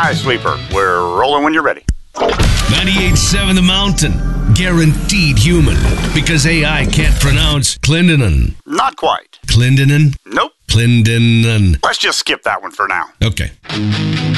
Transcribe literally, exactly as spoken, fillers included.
Sky Sweeper. We're rolling when you're ready. ninety-eight point seven The Mountain. Guaranteed human. Because A I can't pronounce Clendenin. Not quite. Clendenin? Nope. Clendenin. Let's just skip that one for now. Okay.